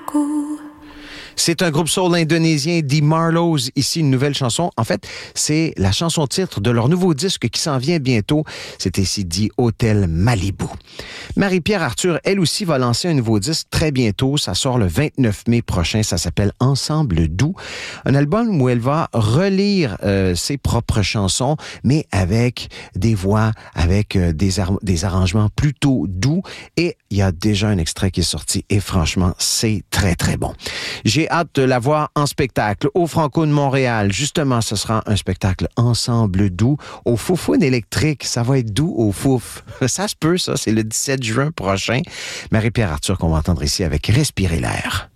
C'est un groupe soul indonésien, The Marlows, ici une nouvelle chanson. En fait, c'est la chanson titre de leur nouveau disque qui s'en vient bientôt. C'est ici dit Hotel Malibu. Marie-Pierre Arthur, elle aussi, va lancer un nouveau disque très bientôt. Ça sort le 29 mai prochain. Ça s'appelle Ensemble doux. Un album où elle va relire ses propres chansons, mais avec des voix, avec des arrangements plutôt doux. Et il y a déjà un extrait qui est sorti et franchement, c'est très, très bon. J'ai hâte de la voir en spectacle au Franco de Montréal. Justement, ce sera un spectacle Ensemble doux au Foufoune électrique. Ça va être doux au Fouf. Ça se peut, ça. C'est le 17 juin prochain. Marie-Pierre Arthur qu'on va entendre ici avec Respirer l'air.